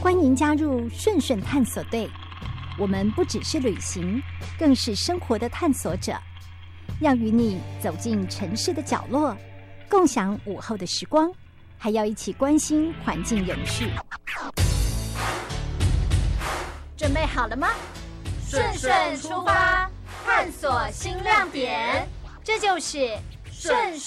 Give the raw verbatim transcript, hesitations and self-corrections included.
欢迎加入顺顺探索队，我们不只是旅行，更是生活的探索者，要与你走进城市的角落，共享午后的时光，还要一起关心环境永续。准备好了吗？ 顺顺出发，探索新亮点。 这就是顺